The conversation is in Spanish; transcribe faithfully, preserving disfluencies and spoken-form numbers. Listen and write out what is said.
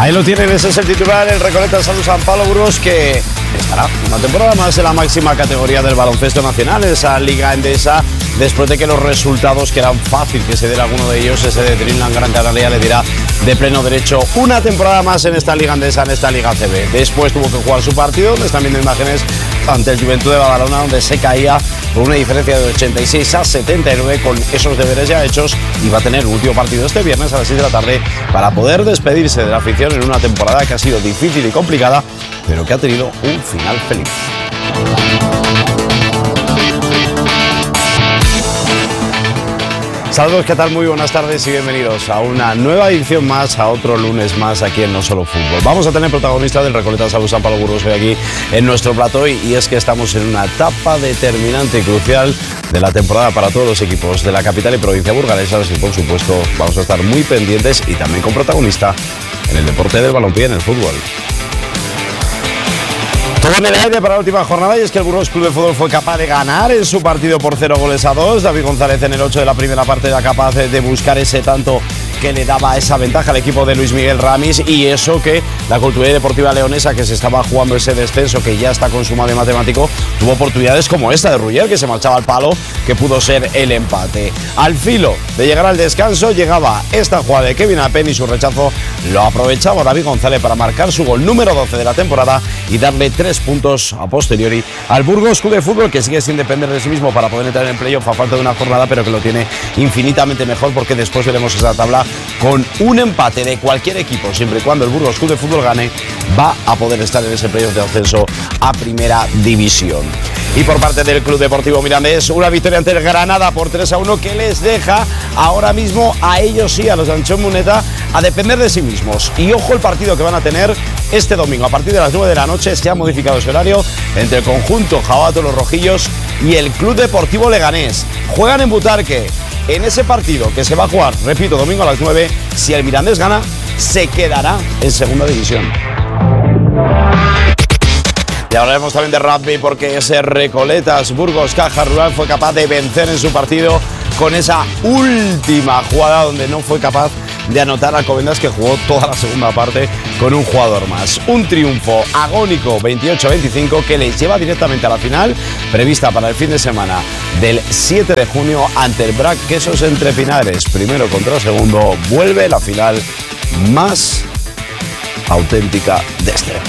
Ahí lo tienen, ese es el titular, el Recoleta Salud San Pablo Burgos, que estará una temporada más en la máxima categoría del baloncesto nacional, esa Liga Endesa, después de que los resultados, que eran fácil que se diera alguno de ellos, ese de Dreamland Gran Canaria le dirá de pleno derecho una temporada más en esta Liga Endesa, en esta Liga C B. Después tuvo que jugar su partido, donde están viendo imágenes ante el Juventud de Badalona, donde se caía por una diferencia de ochenta y seis a setenta y nueve con esos deberes ya hechos, y va a tener un último partido este viernes a las seis de la tarde para poder despedirse de la afición en una temporada que ha sido difícil y complicada, pero que ha tenido un final feliz. Saludos, ¿qué tal? Muy buenas tardes y bienvenidos a una nueva edición más, a otro lunes más aquí en No Solo Fútbol. Vamos a tener protagonista del Recoleta Salud San Pablo Burgos hoy aquí en nuestro plató, y es que estamos en una etapa determinante y crucial de la temporada para todos los equipos de la capital y provincia burgalesas, y por supuesto vamos a estar muy pendientes y también con protagonista en el deporte del balompié, en el fútbol. Todo en el aire para la última jornada, y es que el Burgos Club de Fútbol fue capaz de ganar en su partido por cero goles a dos. David González en el ocho de la primera parte era capaz de buscar ese tanto que le daba esa ventaja al equipo de Luis Miguel Ramis, y eso que la Cultural Deportiva Leonesa, que se estaba jugando ese descenso que ya está consumado y matemático, tuvo oportunidades como esta de Ruller, que se marchaba al palo, que pudo ser el empate. Al filo de llegar al descanso llegaba esta jugada de Kevin Apen, y su rechazo lo aprovechaba David González para marcar su gol número doce de la temporada y darle tres puntos a posteriori al Burgos Club de Fútbol, que sigue sin depender de sí mismo para poder entrar en el playoff a falta de una jornada, pero que lo tiene infinitamente mejor, porque después veremos esa tabla con un empate de cualquier equipo, siempre y cuando el Burgos Club de Fútbol gane, va a poder estar en ese playoff de ascenso a Primera División. Y por parte del Club Deportivo Mirandés, una victoria ante el Granada por tres a uno, que les deja ahora mismo a ellos sí, a los de Anchón Muneta, a depender de sí mismos. Y ojo el partido que van a tener este domingo a partir de las nueve de la noche. Se ha modificado ese horario entre el conjunto Jabato Los Rojillos y el Club Deportivo Leganés. Juegan en Butarque. En ese partido que se va a jugar, repito, domingo a las nueve, si el Mirandés gana, se quedará en Segunda División. Y hablaremos también de rugby, porque ese Recoletas Burgos Caja Rural fue capaz de vencer en su partido con esa última jugada donde no fue capaz de anotar a Alcobendas, que jugó toda la segunda parte con un jugador más. Un triunfo agónico veintiocho a veinticinco que les lleva directamente a la final prevista para el fin de semana del siete de junio ante el Brac Quesos Entre Pinares. Primero contra segundo, vuelve la final más auténtica de este deporte.